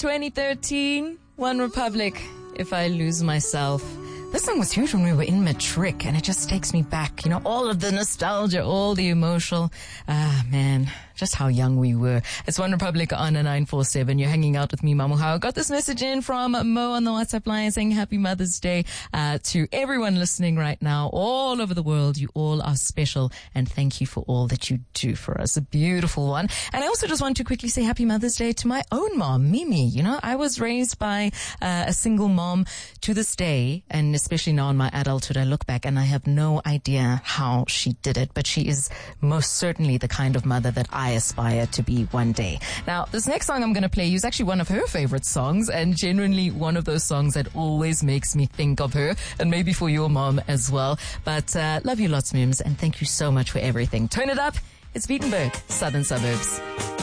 2013, One Republic, If I Lose Myself. This song was huge when we were in matric, and it just takes me back, all of the nostalgia, all the emotional. Man, just how young we were. It's One Republic on a 947. You're hanging out with me, Mamuhao. Got this message in from Mo on the WhatsApp line saying Happy Mother's Day to everyone listening right now all over the world. You all are special, and thank you for all that you do for us. A beautiful one. And I also just want to quickly say Happy Mother's Day to my own mom, Mimi. I was raised by a single mom to this day, and especially now in my adulthood, I look back and I have no idea how she did it, but she is most certainly the kind of mother that I aspire to be one day. Now, this next song I'm going to play you is actually one of her favorite songs, and genuinely one of those songs that always makes me think of her, and maybe for your mom as well. But love you lots, Mims, and thank you so much for everything. Turn it up. It's Beatenberg, Southern Suburbs.